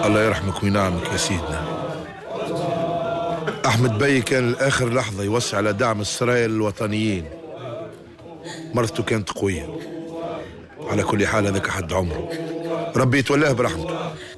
الله يرحمك وينعمك يا سيدنا. أحمد بي كان لآخر لحظة يوسع على دعم السرايا الوطنيين. مرته كانت قوية. على كل حال هذاك حد عمره، ربي يتولاه برحمته.